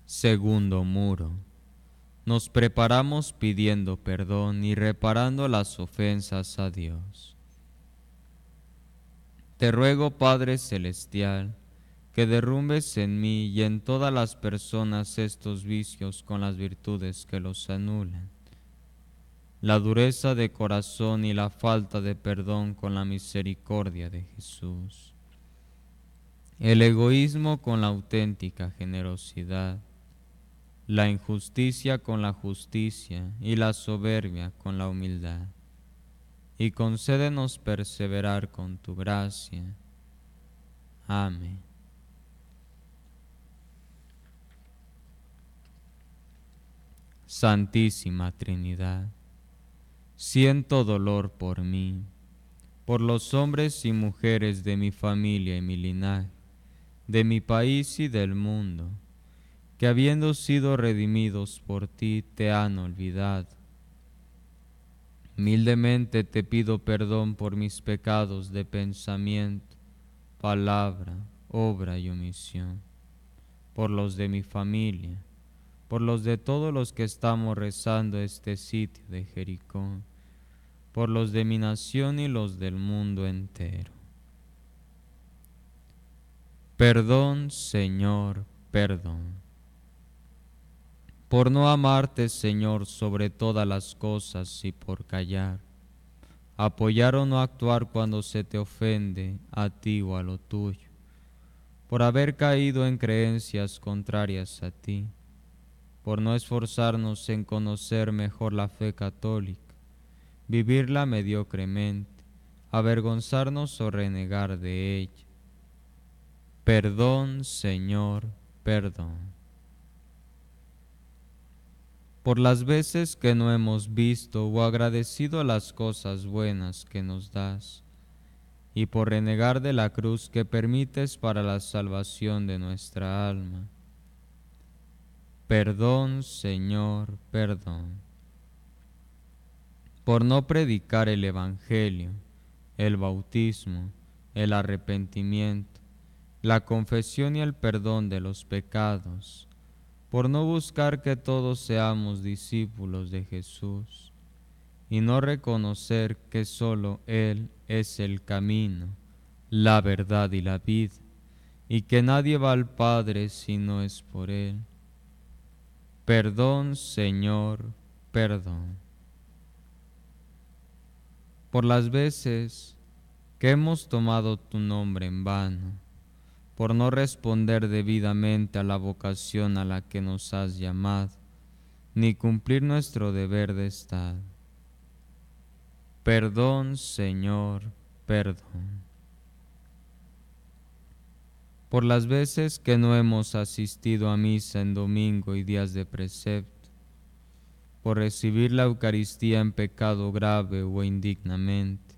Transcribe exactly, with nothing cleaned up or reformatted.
Segundo muro. Nos preparamos pidiendo perdón y reparando las ofensas a Dios. Te ruego, Padre Celestial, que derrumbes en mí y en todas las personas estos vicios con las virtudes que los anulan, la dureza de corazón y la falta de perdón con la misericordia de Jesús, el egoísmo con la auténtica generosidad, la injusticia con la justicia y la soberbia con la humildad. Y concédenos perseverar con tu gracia. Amén. Santísima Trinidad, siento dolor por mí, por los hombres y mujeres de mi familia y mi linaje, de mi país y del mundo, que habiendo sido redimidos por ti te han olvidado. Humildemente te pido perdón por mis pecados de pensamiento, palabra, obra y omisión, por los de mi familia, por los de todos los que estamos rezando este sitio de Jericó, por los de mi nación y los del mundo entero. Perdón, Señor, perdón. Por no amarte, Señor, sobre todas las cosas y por callar, apoyar o no actuar cuando se te ofende a ti o a lo tuyo, por haber caído en creencias contrarias a ti, por no esforzarnos en conocer mejor la fe católica, vivirla mediocremente, avergonzarnos o renegar de ella. Perdón, Señor, perdón. Por las veces que no hemos visto o agradecido las cosas buenas que nos das, y por renegar de la cruz que permites para la salvación de nuestra alma. Perdón, Señor, perdón. Por no predicar el Evangelio, el bautismo, el arrepentimiento, la confesión y el perdón de los pecados, por no buscar que todos seamos discípulos de Jesús y no reconocer que solo Él es el camino, la verdad y la vida, y que nadie va al Padre si no es por Él. Perdón, Señor, perdón. Por las veces que hemos tomado tu nombre en vano, por no responder debidamente a la vocación a la que nos has llamado, ni cumplir nuestro deber de Estado. Perdón, Señor, perdón. Por las veces que no hemos asistido a misa en domingo y días de precepto, por recibir la Eucaristía en pecado grave o indignamente,